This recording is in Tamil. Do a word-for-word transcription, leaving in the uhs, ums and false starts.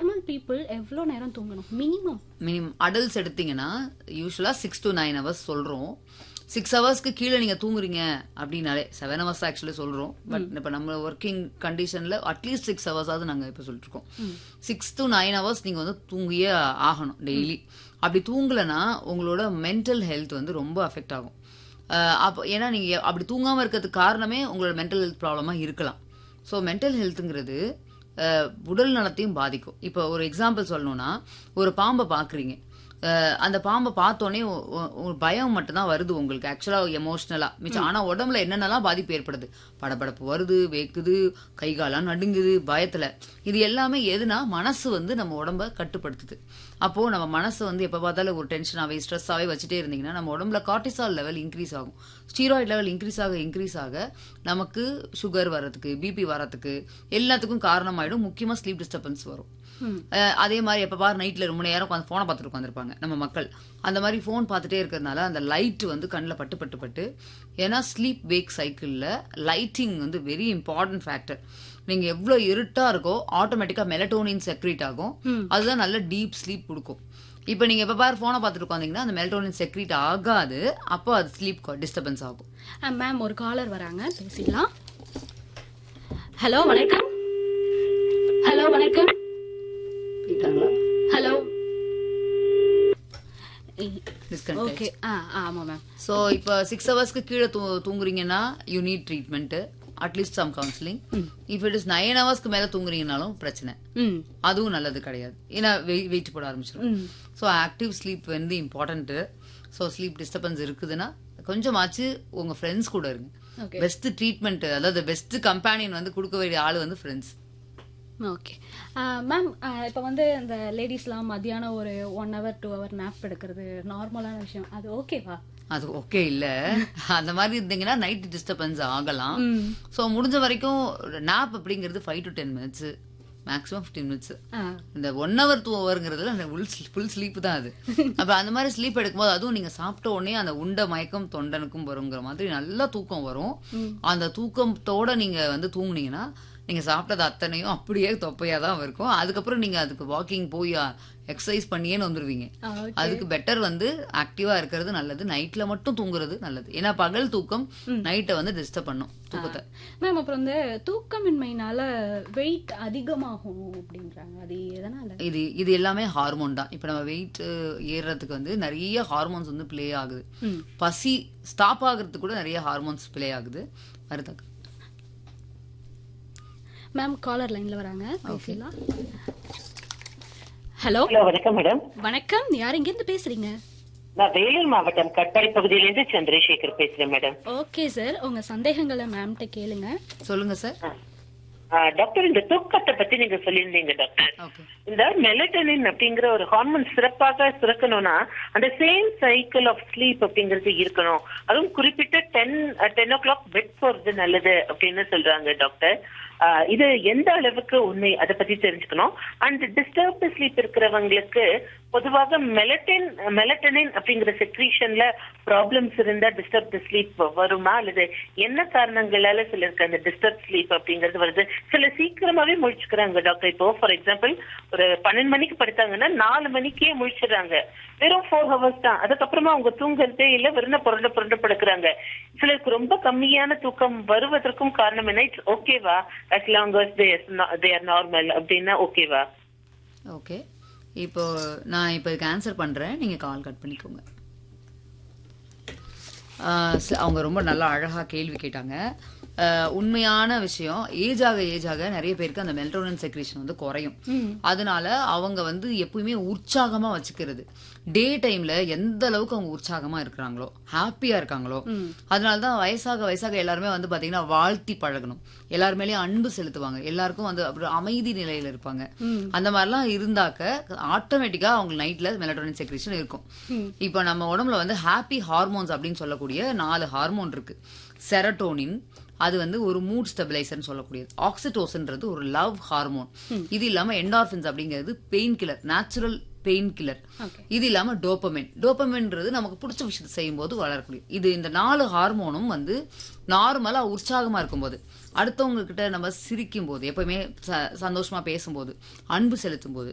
நார்மல் பீப்புள் எவ்வளவு நேரம் தூங்கணும் மினிமம்? மினிமம் அடல்ட்ஸ் எடுத்தீங்கன்னா யூஸ்வலா சிக்ஸ் டு நைன் ஹவர்ஸ் சொல்றோம். சிக்ஸ் ஹவர்ஸ்க்கு கீழே நீங்க தூங்குறீங்க அப்படின்னாலே செவன் ஹவர்ஸ் ஆக்சுவலி சொல்றோம். பட் இப்ப நம்ம ஒர்க்கிங் கண்டிஷன்ல அட்லீஸ்ட் சிக்ஸ் ஹவர்ஸாவது நாங்க இப்ப சொல்லிட்டு இருக்கோம். சிக்ஸ் டு நைன் ஹவர்ஸ் நீங்க வந்து தூங்கியே ஆகணும் டெய்லி. அப்படி தூங்கலன்னா உங்களோட மென்டல் ஹெல்த் வந்து ரொம்ப அஃபெக்ட் ஆகும். அப்போ ஏன்னா நீங்க அப்படி தூங்காம இருக்கிறதுக்கு காரணமே உங்களோட மென்டல் ஹெல்த் ப்ராப்ளமா இருக்கலாம். ஸோ மென்டல் ஹெல்த்துங்கிறது உடல் நலத்தையும் பாதிக்கும். இப்போ ஒரு எக்ஸாம்பிள் சொல்லணும்னா, ஒரு பாம்பை பாக்குறீங்க, அந்த பாம்பை பார்த்தோன்னே ஒரு பயம் மட்டும்தான் வருது உங்களுக்கு ஆக்சுவலா எமோஷனலா மிச்சம். ஆனா உடம்புல என்னென்னலாம் பாதிப்பு ஏற்படுது, படபடப்பு வருது, வேக்குது, கை காலம் நடுங்குது பயத்துல. இது எல்லாமே எதுனா மனசு வந்து நம்ம உடம்ப கட்டுப்படுத்துது. அப்போ நம்ம மனசு வந்து எப்ப பார்த்தாலும் ஒரு டென்ஷனாவே ஸ்ட்ரெஸ்ஸாவே வச்சுட்டே இருந்தீங்கன்னா நம்ம உடம்புல கார்டிசால் லெவல் இன்க்ரீஸ் ஆகும். ஸ்டீராய்டு லெவல் இன்க்ரீஸ் ஆக இன்க்ரீஸ் ஆக நமக்கு சுகர் வர்றதுக்கு, பிபி வர்றதுக்கு எல்லாத்துக்கும் காரணமாயிடும். முக்கியமா ஸ்லீப் டிஸ்டர்பன்ஸ் வரும். அதே மாதிரி எப்ப பாரு நைட்ல ரொம்ப நேரம் உட்காந்து போனை பார்த்துட்டு உட்காந்துருப்பாங்க நம்ம மக்கள். அந்த மாதிரி போன் பார்த்துட்டே இருக்கிறதுனால அந்த லைட் வந்து கண்ணில் பட்டு பட்டு பட்டு ஏன்னா ஸ்லீப் வேக் சைக்கிள்ல லைட்டிங் வந்து வெரி இம்பார்ட்டன்ட் ஃபேக்டர். நீங்க எவ்வளவு இருட்டா இருக்கோ ஆட்டோமேட்டிக்கா மெலட்டோனின் செக்ரீட் ஆகும். அதுதான் நல்ல டீப் ஸ்லீப் கொடுக்கும். இப்ப நீங்க எப்ப பாரு போனை பார்த்துட்டு உட்காந்தீங்கன்னா அந்த மெலட்டோனின் செக்ரீட் ஆகாது. அப்போ அது ஸ்லீப் டிஸ்டர்பன்ஸ் ஆகும். மேம் ஒரு காலர் வராங்க, பேசிடலாம். ஹலோ வணக்கம். ஹலோ வணக்கம். ஹலோ. ஓகே. ஆமா மேம். சோ இப்போ சிக்ஸ் ஹவர்ஸ்க்கு கீழே தூங்குறீங்கன்னா you need treatment, at least some counselling. If it is nine ஹவர்ஸ்க்கு மேல தூங்குறீங்கனாலும் பிரச்சனை, அதுவும் நல்லது கிடையாது. ஏன்னா வெயிட் போட ஆரம்பிச்சிடும். ஸோ ஆக்டிவ் ஸ்லீப் வந்து இம்பார்ட்டன்ட். ஸோ ஸ்லீப் டிஸ்டர்பன்ஸ் இருக்குதுன்னா கொஞ்சமாச்சு உங்க ஃப்ரெண்ட்ஸ் கூட இருங்க. பெஸ்ட் ட்ரீட்மெண்ட், அதாவது பெஸ்ட் கம்பெனியன் வந்து கொடுக்க வேண்டிய ஆளு வந்து ஃப்ரெண்ட்ஸ். ஓகே மேம், இப்போ வந்து இந்த லேடிஸ்லாம் மத்தியானம் ஒரு one hour two hour nap எடுக்கிறது நார்மலான விஷயம், அது ஓகேவா? அது ஓகே இல்ல. அந்த மாதிரி இருந்தீங்கன்னா நைட் டிஸ்டர்பன்ஸ் ஆகலாம். ஸோ முடிஞ்ச வரைக்கும் நேப் அப்படிங்கிறது five to ten minutes maximum fifteen minutes. இந்த one hour two ஹவர்ங்கிறதுல full sleep தான் அது. அப்ப அந்த மாதிரி ஸ்லீப் எடுக்கும்போது அதுவும் நீங்க சாப்பிட்ட உடனே அந்த உண்ட மயக்கம் தொண்டனுக்கும் வருங்கிற மாதிரி நல்லா தூக்கம் வரும். அந்த தூக்கத்தோட நீங்க வந்து தூங்குனீங்கன்னா நீங்க சாப்பிட்டது அத்தனையும் அப்படியே தொப்பையா தான் இருக்கும். அதுக்கப்புறம் நீங்க அதுக்கு வாக்கிங் போய் எக்ஸசைஸ் பண்ணியேன்னு வந்துருவீங்க. அதுக்கு பெட்டர் வந்து ஆக்டிவா இருக்கிறது நல்லது. நைட்ல மட்டும் தூங்குறது நல்லது. ஏன்னா பகல் தூக்கம் நைட்டை வந்து டிஸ்டர்ப் பண்ணும் தூக்கத்தை. மேம் அப்புறம் வந்து தூக்கமின்மையினால வெயிட் அதிகமாகும் அப்படின்றாங்க, அது எதனால? இது இது எல்லாமே ஹார்மோன் தான். இப்ப நம்ம வெயிட் ஏறுறதுக்கு வந்து நிறைய ஹார்மோன்ஸ் வந்து பிளே ஆகுது. பசி ஸ்டாப் ஆகுறதுக்கு கூட நிறைய ஹார்மோன்ஸ் பிளே ஆகுது. வருதாக்கு மேம் காலர் லைன்ல வராங்க, பேசலாம். ஹலோ. ஹலோ வணக்கம் மேடம். வணக்கம், யார் எங்க இருந்து பேசுறீங்க? நான் வேலூர் மாவட்டம் கட்பாடி பகுதியிலிருந்து சந்திரசேகர் பேசுறேன் மேடம். ஓகே சார், உங்க சந்தேகங்களை மேம்கிட்ட கேளுங்க. சொல்லுங்க சார். டாக்டர், இந்த தூக்கத்தை பத்தி நீங்க சொல்லியிருந்தீங்க டாக்டர். இந்த மெலட்டோனின் அப்படிங்கிற ஒரு ஹார்மோன் சிறப்பாக சுரக்கணும்னா அந்த சேம் சைக்கிள் ஆஃப் ஸ்லீப் அப்படிங்கிறது இருக்கணும். அதுவும் குறிப்பிட்ட டென் டென் ஓ கிளாக் பெட் போறது நல்லது அப்படின்னு சொல்றாங்க டாக்டர். இது எந்த அளவுக்கு உண்மை, அதை பத்தி தெரிஞ்சுக்கணும். அண்ட் டிஸ்டர்ப்டு ஸ்லீப் இருக்கிறவங்களுக்கு பொதுவாக மெலட்டின் மெலட்டனின் அப்படிங்கிற செக்ரீஷன்ல ப்ராப்ளம்ஸ் இருந்தா டிஸ்டர்ப்டு ஸ்லீப் வருமா, அல்லது என்ன காரணங்களால சிலருக்கு அந்த டிஸ்டர்ப் ஸ்லீப் அப்படிங்கிறது வருது? சில சீக்கிரமாவே முழிச்சுக்கிறாங்க டாக்டர். இப்போ ஃபார் எக்ஸாம்பிள் ஒரு பன்னெண்டு மணிக்கு படுத்தாங்கன்னா நாலு மணிக்கே முழிச்சிடறாங்க. வெறும் ஃபோர் ஹவர்ஸ் தான். அதுக்கப்புறமா அவங்க தூங்குறதே இல்ல, வெறும் புரண்ட புரண்ட படுக்கிறாங்க. சிலருக்கு ரொம்ப கம்மியான தூக்கம் வருவதற்கும் காரணம் என்ன? இட்ஸ் ஓகேவா as long as they they are normal அப்படின்னா ஓகேவா? ஓகே, இப்போ நான் இப்போ இதுக்கு ஆன்சர் பண்றேன், நீங்க கால் கட் பண்ணிக்கோங்க. அவங்க ரொம்ப நல்லா அழகா கேள்வி கேட்டாங்க. உண்மையான விஷயம், ஏஜ் ஆக ஏஜ் ஆக நிறைய பேருக்கு அந்த மெலட்டோனின் செக்ரீஷன் வந்து குறையும். அதனால அவங்க வந்து எப்பவுமே உற்சாகமா வச்சுக்கிறது. டே டைம்ல எந்த அளவுக்கு அவங்க உற்சாகமா இருக்கிறாங்களோ, ஹாப்பியா இருக்காங்களோ, அதனாலதான் வயசாக வயசாக எல்லாருமே வந்து பாத்தீங்கன்னா வாழ்த்தி பழகணும், எல்லாருமேலயும் அன்பு செலுத்துவாங்க, எல்லாருக்கும் வந்து அமைதி நிலையில இருப்பாங்க. அந்த மாதிரிலாம் இருந்தாக்க ஆட்டோமேட்டிக்கா அவங்க நைட்ல மெலட்டோனின் செக்ரீஷன் இருக்கும். இப்ப நம்ம உடம்புல வந்து ஹாப்பி ஹார்மோன்ஸ் அப்படின்னு சொல்லக்கூடிய நாலு ஹார்மோன் இருக்கு. செரட்டோனின், அது வந்து ஒரு மூட் ஸ்டெபிலைசர் சொல்லக்கூடியது. ஆக்சிடோசின்றது ஒரு லவ் ஹார்மோன். இது இல்லாம என்டார்பின்ஸ் அப்படிங்கிறது pain killer, natural pain killer. இது இல்லாம டோபமைன், டோபமைன்றது நமக்கு பிடிச்ச விஷயத்தை செய்யும் போது வளரக்கூடிய இது. இந்த நாலு ஹார்மோனும் வந்து நார்மலா உற்சாகமா இருக்கும்போது, அடுத்தவங்க கிட்ட நம்ம சிரிக்கும் போது, எப்பவுமே சந்தோஷமா பேசும்போது, அன்பு செலுத்தும் போது,